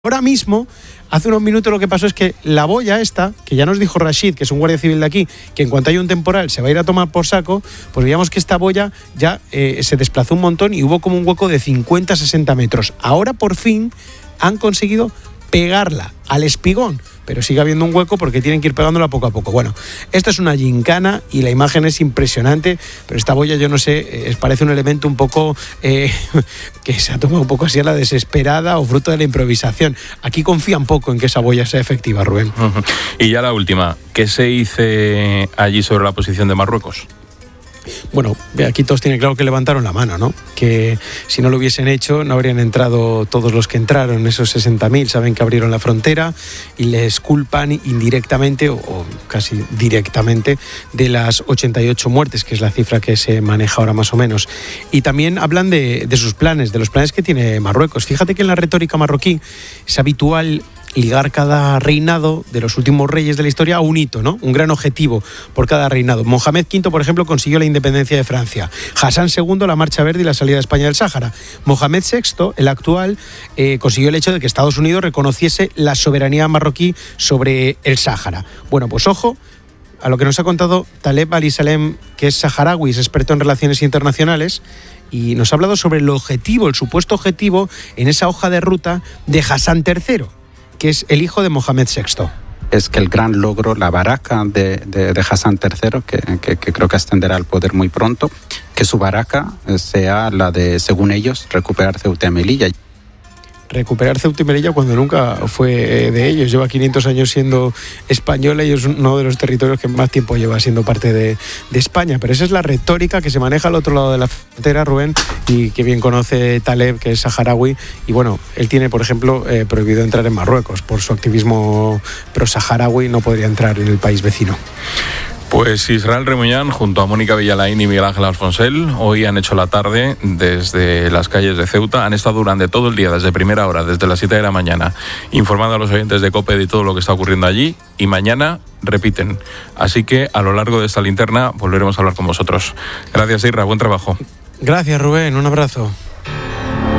Ahora mismo, hace unos minutos lo que pasó es que la boya esta, que ya nos dijo Rashid, que es un guardia civil de aquí, que en cuanto haya un temporal se va a ir a tomar por saco, pues veíamos que esta boya ya se desplazó un montón y hubo como un hueco de 50-60 metros. Ahora por fin han conseguido pegarla al espigón, pero sigue habiendo un hueco porque tienen que ir pegándola poco a poco. Bueno, esta es una gincana y la imagen es impresionante, pero esta boya, yo no sé, parece un elemento un poco que se ha tomado un poco así a la desesperada o fruto de la improvisación. Aquí confían poco en que esa boya sea efectiva, Rubén. Uh-huh. Y ya la última, ¿qué se dice allí sobre la posición de Marruecos? Bueno, aquí todos tienen claro que levantaron la mano, ¿no? Que si no lo hubiesen hecho no habrían entrado todos los que entraron, esos 60.000, saben que abrieron la frontera y les culpan indirectamente o casi directamente de las 88 muertes, que es la cifra que se maneja ahora más o menos. Y también hablan de sus planes, de los planes que tiene Marruecos. Fíjate que en la retórica marroquí es habitual ligar cada reinado de los últimos reyes de la historia a un hito, ¿no? Un gran objetivo por cada reinado. Mohamed V, por ejemplo, consiguió la independencia de Francia. Hassan II, la Marcha Verde y la salida de España del Sáhara. Mohamed VI, el actual, consiguió el hecho de que Estados Unidos reconociese la soberanía marroquí sobre el Sáhara. Bueno, pues ojo a lo que nos ha contado Taleb Ali-Salem, que es saharaui, es experto en relaciones internacionales, y nos ha hablado sobre el objetivo, el supuesto objetivo en esa hoja de ruta de Hassan III, que es el hijo de Mohamed VI. Es que el gran logro, la baraka de Hassan III, que creo que ascenderá al poder muy pronto, que su baraka sea la de, según ellos, recuperar Ceuta y Melilla. Recuperar Ceuta y Melilla cuando nunca fue de ellos. Lleva 500 años siendo española y es uno de los territorios que más tiempo lleva siendo parte de España. Pero esa es la retórica que se maneja al otro lado de la frontera, Rubén, y que bien conoce Taleb, que es saharaui. Y bueno, él tiene, por ejemplo, prohibido entrar en Marruecos. Por su activismo pro-saharaui no podría entrar en el país vecino. Pues Israel Remuñán junto a Mónica Villalain y Miguel Ángel Alfonsel hoy han hecho la tarde desde las calles de Ceuta. Han estado durante todo el día, desde primera hora, desde las 7 de la mañana, informando a los oyentes de COPE de todo lo que está ocurriendo allí, y mañana repiten. Así que a lo largo de esta linterna volveremos a hablar con vosotros. Gracias, Isra, buen trabajo. Gracias, Rubén, un abrazo.